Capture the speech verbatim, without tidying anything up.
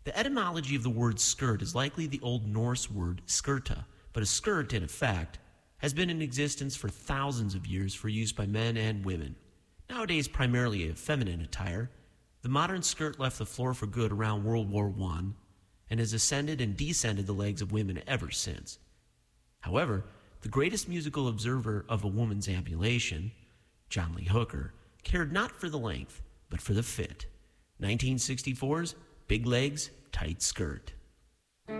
The etymology of the word skirt is likely the Old Norse word skirta, but a skirt, in effect, has been in existence for thousands of years for use by men and women. Nowadays primarily a feminine attire, the modern skirt left the floor for good around World War One and has ascended and descended the legs of women ever since. However, the greatest musical observer of a woman's ambulation, John Lee Hooker, cared not for the length, but for the fit. nineteen sixty-four's Big Legs, Tight Skirt.